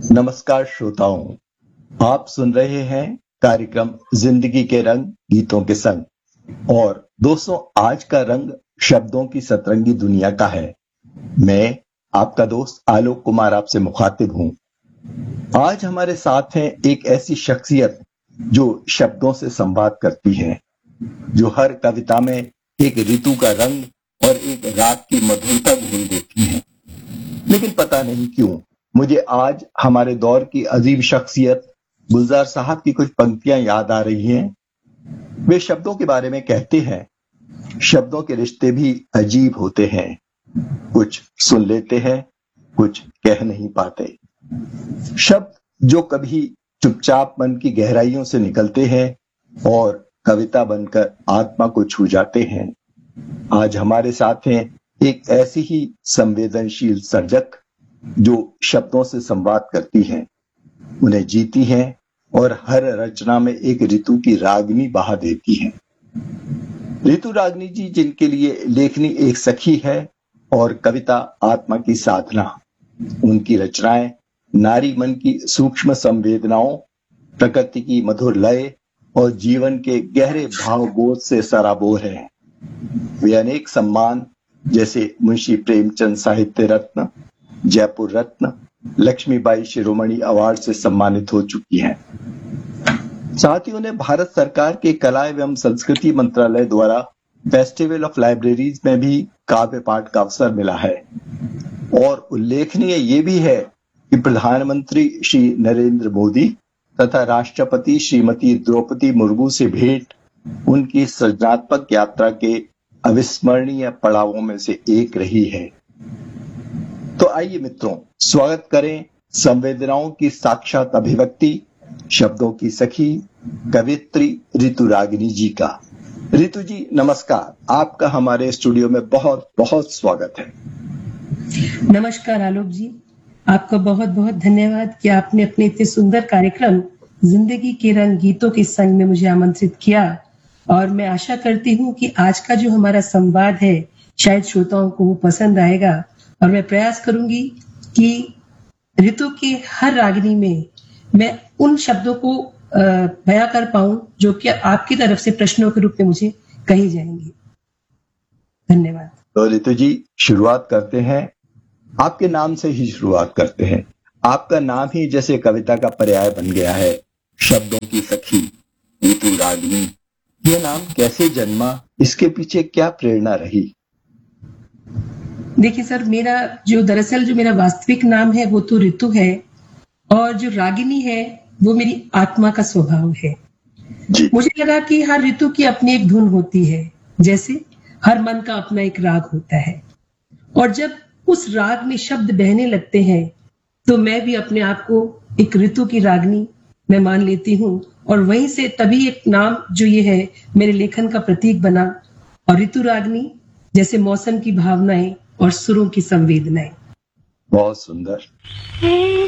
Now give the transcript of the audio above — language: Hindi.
नमस्कार श्रोताओं, आप सुन रहे हैं कार्यक्रम जिंदगी के रंग गीतों के संग। और दोस्तों, आज का रंग शब्दों की सतरंगी दुनिया का है। मैं आपका दोस्त आलोक कुमार आपसे मुखातिब हूं। आज हमारे साथ है एक ऐसी शख्सियत जो शब्दों से संवाद करती है, जो हर कविता में एक ऋतु का रंग और एक राग की मधुरता घोल देती है। लेकिन पता नहीं क्यों मुझे आज हमारे दौर की अजीब शख्सियत गुलजार साहब की कुछ पंक्तियां याद आ रही हैं। वे शब्दों के बारे में कहते हैं, शब्दों के रिश्ते भी अजीब होते हैं, कुछ सुन लेते हैं, कुछ कह नहीं पाते। शब्द जो कभी चुपचाप मन की गहराइयों से निकलते हैं और कविता बनकर आत्मा को छू जाते हैं। आज हमारे साथ हैं एक ऐसी ही संवेदनशील सर्जक जो शब्दों से संवाद करती हैं, उन्हें जीती हैं और हर रचना में एक ऋतु की रागनी बहा देती हैं। ऋतु रागनी जी, जिनके लिए लेखनी एक सखी है और कविता आत्मा की साधना। उनकी रचनाएं नारी मन की सूक्ष्म संवेदनाओं, प्रकृति की मधुर लय और जीवन के गहरे भावबोध से सराबोर है। वे अनेक सम्मान जैसे मुंशी प्रेमचंद साहित्य रत्न, जयपुर रत्न, लक्ष्मीबाई शिरोमणि अवार्ड से सम्मानित हो चुकी हैं। साथ ही उन्हें भारत सरकार के कला एवं संस्कृति मंत्रालय द्वारा फेस्टिवल ऑफ लाइब्रेरीज में भी काव्य पाठ का अवसर मिला है। और उल्लेखनीय ये भी है कि प्रधानमंत्री श्री नरेंद्र मोदी तथा राष्ट्रपति श्रीमती द्रौपदी मुर्मू से भेंट उनकी सृजनात्मक यात्रा के अविस्मरणीय पड़ावों में से एक रही है। तो आइए मित्रों, स्वागत करें संवेदनाओं की साक्षात अभिव्यक्ति, शब्दों की सखी, कवित्री ऋतु रागिनी जी का। ऋतु जी नमस्कार, आपका हमारे स्टूडियो में बहुत बहुत स्वागत है। नमस्कार आलोक जी, आपका बहुत बहुत धन्यवाद कि आपने अपने इतने सुंदर कार्यक्रम जिंदगी के रंग गीतों के संग में मुझे आमंत्रित किया। और मैं आशा करती हूँ कि आज का जो हमारा संवाद है शायद श्रोताओं को वो पसंद आएगा। और मैं प्रयास करूंगी कि ऋतु की हर रागनी में मैं उन शब्दों को बयां कर पाऊं जो कि आपकी तरफ से प्रश्नों के रूप में मुझे कही जाएंगी। धन्यवाद। तो ऋतु जी, शुरुआत करते हैं, आपके नाम से ही शुरुआत करते हैं। आपका नाम ही जैसे कविता का पर्याय बन गया है, शब्दों की सखी, ऋतु रागिनी। ये नाम कैसे जन्मा, इसके पीछे क्या प्रेरणा रही? देखिए सर, दरअसल जो मेरा वास्तविक नाम है वो तो ऋतु है, और जो रागिनी है वो मेरी आत्मा का स्वभाव है। मुझे लगा कि हर ऋतु की अपनी एक धुन होती है, जैसे हर मन का अपना एक राग होता है। और जब उस राग में शब्द बहने लगते हैं तो मैं भी अपने आप को एक ऋतु की रागनी मैं मान लेती हूँ। और वहीं से तभी एक नाम जो ये है मेरे लेखन का प्रतीक बना। और ऋतु रागनी जैसे मौसम की भावनाएं और सुरों की संवेदनाएं। बहुत सुंदर।